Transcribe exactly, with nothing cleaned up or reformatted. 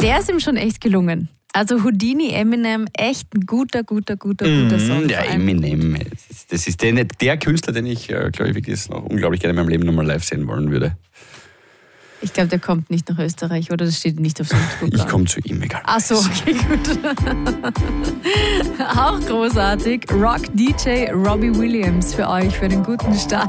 Der ist ihm schon echt gelungen. Also Houdini, Eminem, echt ein guter, guter, guter, guter Song. Mm, ja, Eminem. Das ist, das ist der, der Künstler, den ich, äh, glaube ich, wirklich noch unglaublich gerne in meinem Leben nochmal live sehen wollen würde. Ich glaube, der kommt nicht nach Österreich, oder? Das steht nicht auf seinem Programm. Ich komme zu ihm, egal. Ach so, okay, gut. Auch großartig. Rock-D J Robbie Williams für euch, für den guten Start.